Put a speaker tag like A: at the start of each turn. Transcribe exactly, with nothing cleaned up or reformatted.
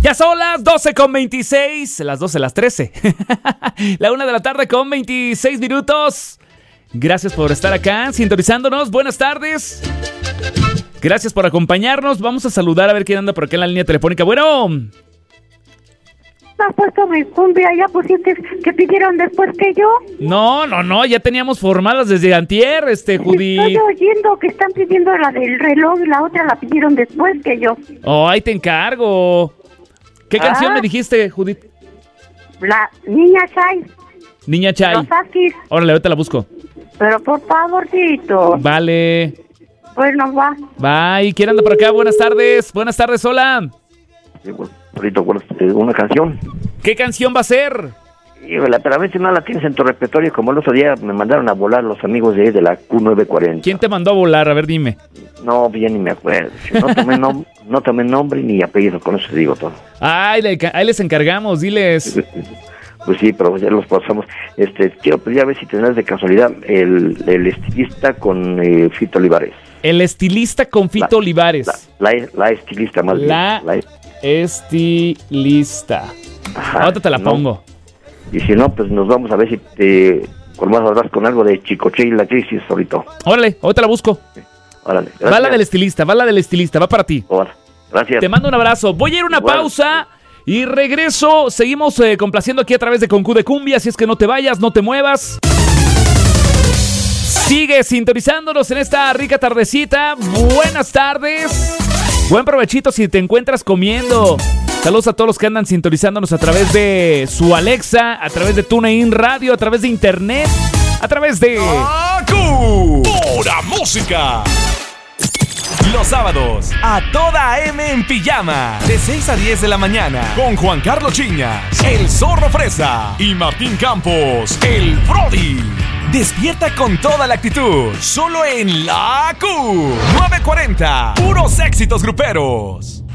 A: Ya son las doce con veintiséis, las doce, las trece. La una de la tarde con veintiséis minutos. Gracias por estar acá, sintonizándonos. Buenas tardes. Gracias por acompañarnos. Vamos a saludar a ver quién anda por acá en la línea telefónica. Bueno.
B: ¿Has puesto mi cumbia? ¿Ya pusiste que pidieron después que yo?
A: No, no, no, ya teníamos formadas desde antier, este, Judith.
B: Estoy oyendo que están pidiendo la del reloj y la otra la pidieron después que yo.
A: Oh, ahí te encargo. ¿Qué
B: ah,
A: canción me dijiste, Judith?
B: La Niña Chay.
A: Niña Chay.
B: Los Askis.
A: Órale, ahorita la busco.
B: Pero por favorcito.
A: Vale.
B: Bueno, va.
A: Bye. ¿Quién anda por acá? Buenas tardes. Buenas tardes, hola.
C: Sí, bueno, ahorita una canción.
A: ¿Qué canción va a ser?
C: Híjole, pero a veces no la tienes en tu repertorio, como el otro día me mandaron a volar los amigos de, de la Q novecientos cuarenta.
A: ¿Quién te mandó a volar? A ver, dime.
C: No, bien ni me acuerdo. No tomé, nom- no tomé nombre ni apellido, con eso te digo todo.
A: Ay, le, ahí les encargamos, diles.
C: Pues sí, pero ya los pasamos. Este, quiero pedir a ver si tendrás de casualidad el, el estilista con eh, Fito Olivares.
A: El estilista con Fito
C: la,
A: Olivares.
C: La, la, la estilista más
A: la
C: bien. La
A: estilista.
C: Ajá,
A: ahorita te la
C: no.
A: pongo.
C: Y si no, pues nos vamos a ver si te... Con más hablas con algo de Chicoche y la crisis ahorita.
A: Órale, ahorita la busco.
C: Sí. Órale.
A: Va la del estilista, va la del estilista, va para ti.
C: Órale. Gracias.
A: Te mando un abrazo. Voy a ir a una
C: Igual.
A: pausa y regreso. Seguimos eh, complaciendo aquí a través de Concu de Cumbia. Así es que no te vayas, no te muevas. Sigue sintonizándonos en esta rica tardecita. Buenas tardes. Buen provechito si te encuentras comiendo. Saludos a todos los que andan sintonizándonos a través de su Alexa, a través de TuneIn Radio, a través de internet, a través de...
D: ¡Acu! ¡Pura música! Los sábados, a toda M en pijama, de seis a diez de la mañana, con Juan Carlos Chiñas, el Zorro Fresa y Martín Campos, el Brody. Despierta con toda la actitud, solo en la Q novecientos cuarenta, puros éxitos gruperos.